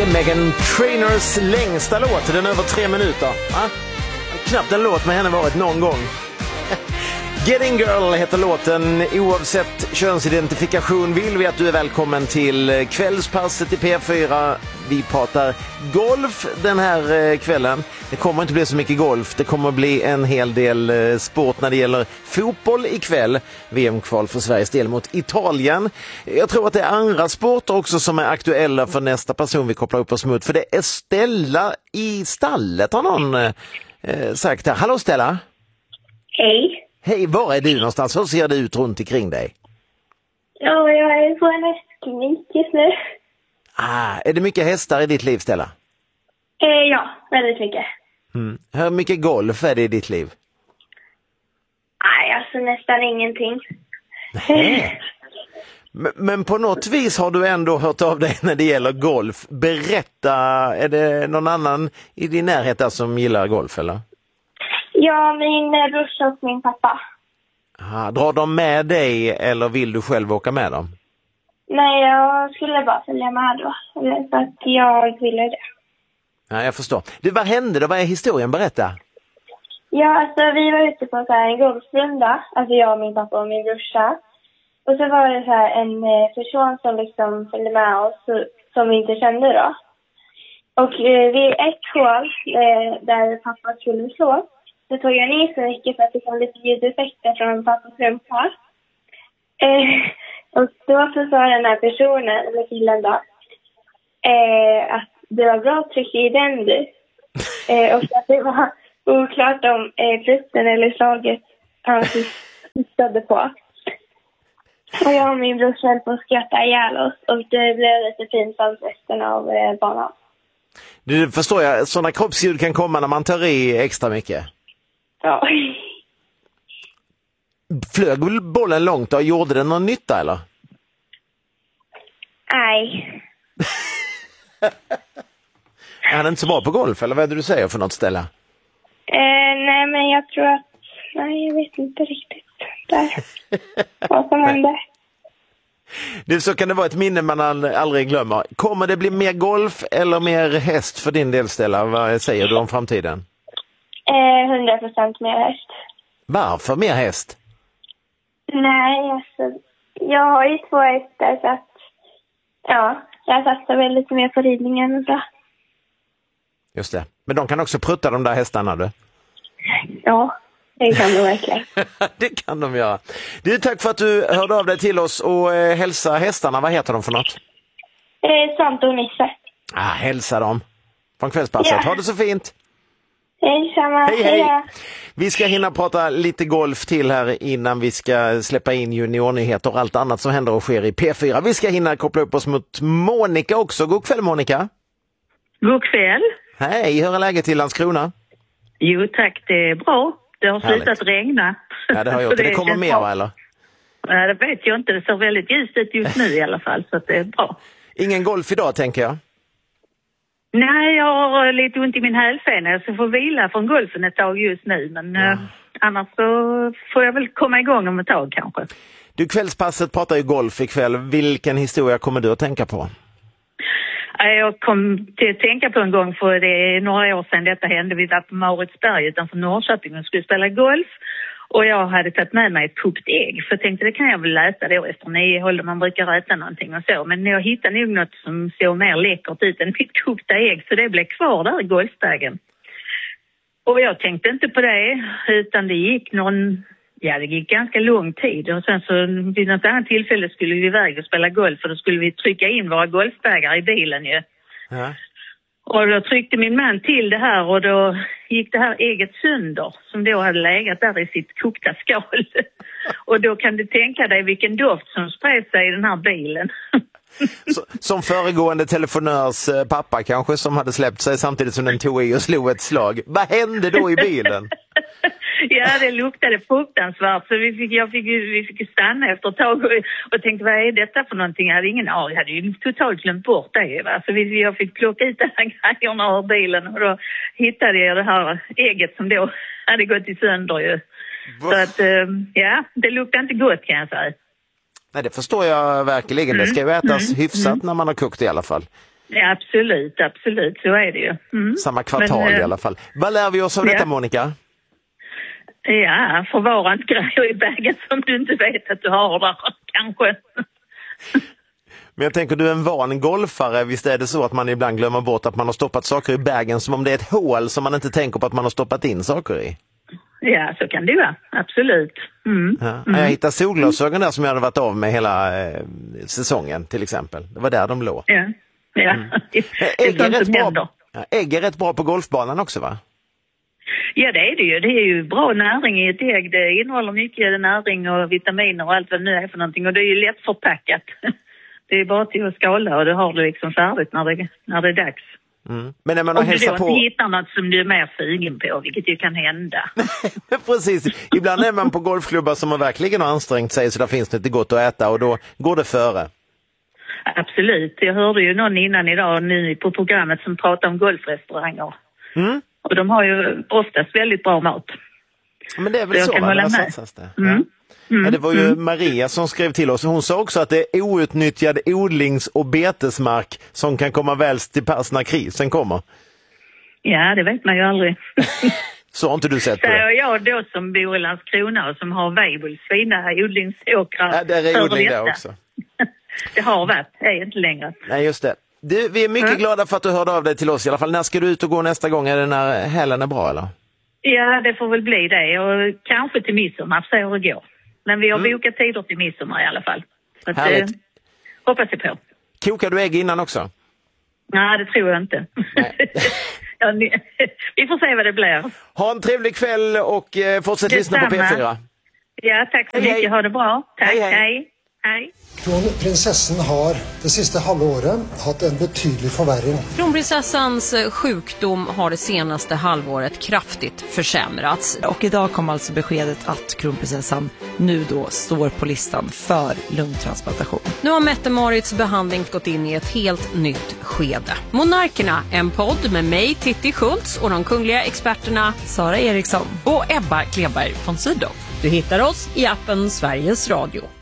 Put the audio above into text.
Meghan Trainors längsta låt. Den är över 3 minuter. Knappt en låt med henne varit någon gång. Getting Girl heter låten. Oavsett könsidentifikation vill vi att du är välkommen till kvällspasset i P4. Vi pratar golf den här kvällen. Det kommer inte bli så mycket golf. Det kommer bli en hel del sport när det gäller fotboll ikväll. VM-kval för Sveriges del mot Italien. Jag tror att det är andra sporter också som är aktuella för nästa person vi kopplar upp oss mot. För det är Stella i stallet, har någon sagt här. Hallå Stella! Hej! Hej, var är du någonstans? Hur ser det ut runt omkring dig? Ja, jag är på en hästklinik just nu. Är det mycket hästar i ditt liv, Stella? Ja, väldigt mycket. Hur mycket golf är det i ditt liv? Nej, alltså nästan ingenting. Nej. Men på något vis har du ändå hört av dig när det gäller golf. Berätta, är det någon annan i din närhet där som gillar golf, eller? Ja, min brorsa och min pappa. Drar de med dig eller vill du själv åka med dem? Nej, jag skulle bara följa med då. För att jag ville det. Ja, jag förstår. Du, vad hände då? Vad är historien? Berätta. Ja, alltså vi var ute på så här en golfrunda. Alltså jag, min pappa och min brorsa. Och så var det så här en person som liksom följde med oss som vi inte kände då. Och vid ett hål där pappa skulle slå. Så tog jag ner så mycket för att det kom lite ljudeffekter från pappas rumpa. Och då så sa den här personen, eller killen då, att det var bra tryck i den du. Och att det var oklart om flytten eller slaget han tittade på. Och jag och min bror höll på att skratta ihjäl oss och det blev lite pinsamt resten av banan. Du förstår jag, sådana kroppsljud kan komma när man tar i extra mycket. Ja. Flög bollen långt och gjorde den någon nytta eller? Nej. Är han inte så bra på golf eller vad är det du säger för något ställe? Nej men jag tror att, nej jag vet inte riktigt där. Vad som hände. Det så kan det vara ett minne man aldrig glömmer. Kommer det bli mer golf eller mer häst för din del Stella? Vad säger du om framtiden? 100% mer häst. Varför mer häst? Nej, alltså jag har ju 2 hästar så att ja, jag satsar väl lite mer på ridningen och så. Just det. Men de kan också prutta de där hästarna du? Ja, det kan de verkligen. Det kan de göra. Du, tack för att du hörde av dig till oss och hälsa hästarna. Vad heter de för något? Svante och Nisse. Hälsa dem. Från kvällspasset. Ja. Ha det så fint. Hej samma. Hej. Vi ska hinna prata lite golf till här innan vi ska släppa in juniornyheter och allt annat som händer och sker i P4. Vi ska hinna koppla upp oss mot Monica också. God kväll Monica. God kväll. Hej, hur är läget i Landskrona? Jo tack, det är bra. Det har slutat regna. Ja, det har gjort. Det kommer mer va, eller? Ja, det vet jag inte. Det ser väldigt ljust ut just nu i alla fall, så att det är bra. Ingen golf idag, tänker jag. Nej, jag har lite ont i min hälsena. Så får vila från golfen ett tag just nu. Men annars så får jag väl komma igång om ett tag kanske. Du, kvällspasset pratar ju golf ikväll. Vilken historia kommer du att tänka på? Jag kom till att tänka på en gång för det är några år sedan detta hände. Vi var på Mauritsberg utanför Norrköping och skulle spela golf. Och jag hade tagit med mig ett kokt ägg. För jag tänkte det kan jag väl läsa då efter 9 håll man brukar äta någonting och så. Men jag hittade nog något som såg mer läckert ut än mitt kokta ägg. Så det blev kvar där i golfbagen. Och jag tänkte inte på det utan det gick det gick ganska lång tid. Och sen så vid något annat tillfälle skulle vi iväg och spela golf. Och då skulle vi trycka in våra golfbägar i bilen ju. Ja. Och då tryckte min man till det här och då gick det här ägget sönder som då hade legat där i sitt kokta skal. Och då kan du tänka dig vilken doft som spred sig i den här bilen. Som föregående telefonörs pappa kanske som hade släppt sig samtidigt som den tog i och slog ett slag. Vad hände då i bilen? Ja, det luktade fruktansvärt så vi fick stanna efter ett tag och tänkte vad är detta för någonting? Jag hade ingen aning, jag hade ju totalt glömt bort det. Va? Så jag fick plocka ut de här grejerna ur bilen och då hittade jag det här ägget som då hade gått i sönder ju. Så att, det luktade inte gott kan jag säga. Nej, det förstår jag verkligen. Det ska ju ätas hyfsat när man har kokt i alla fall. Ja, absolut, så är det ju. Samma kvartal i alla fall. Vad lär vi oss av detta, Monica? Ja, förvara inte grejer i bagen som du inte vet att du har där, kanske. Men jag tänker, du är en van golfare. Visst är det så att man ibland glömmer bort att man har stoppat saker i bagen som om det är ett hål som man inte tänker på att man har stoppat in saker i? Ja, så kan det vara. Absolut. Jag hittade solglasögon där som jag hade varit av med hela säsongen till exempel. Det var där de låg. Ja. Ägg är rätt bra på golfbanan också, va? Ja, det är det ju. Det är ju bra näring i ett ägg. Det innehåller mycket näring och vitaminer och allt vad det nu är för någonting. Och det är ju lätt förpackat. Det är bara till att skala och det har du liksom färdigt när det är dags. Men när man om du då på... inte hittar något som du är mer sugen på, vilket ju kan hända. Precis. Ibland är man på golfklubbar som man verkligen har ansträngt sig så där finns det inte gott att äta och då går det före. Absolut. Jag hörde ju någon innan idag nu på programmet som pratade om golfrestauranger. Och de har ju oftast väldigt bra mat. Men det är väl så man har satsat det. Ja, det var ju Maria som skrev till oss. Hon sa också att det är outnyttjad odlings- och betesmark som kan komma väl till pass när krisen kommer. Ja, det vet man ju aldrig. Så har inte du sett på det? Säger jag då som bor i Landskrona och som har Weibulls fina odlingsåkrar. Ja, där är odling där också. Det har varit, det är inte längre. Nej, just det. Du, vi är mycket glada för att du hörde av dig till oss i alla fall. När ska du ut och gå nästa gång? Är det när helgen är bra, eller? Ja, det får väl bli det. Och kanske till midsommar, så hur det går. Men vi har bokat tider till midsommar i alla fall. Så att, hoppas jag på. Kokar du ägg innan också? Nej, det tror jag inte. Vi får se vad det blir. Ha en trevlig kväll och fortsätt lyssna på P4. Ja, tack så mycket. Ha det bra. Tack, hej. Hej. Kronprinsessan har det sista halvåret haft en betydlig förvärring. Kronprinsessans sjukdom har det senaste halvåret kraftigt försämrats. Och idag kom alltså beskedet att kronprinsessan nu då står på listan för lungtransplantation. Nu har Mette-Marits behandling gått in i ett helt nytt skede. Monarkerna, en podd med mig, Titti Schultz, och de kungliga experterna Sara Eriksson och Ebba Kleberg von Sydow. Du hittar oss i appen Sveriges Radio.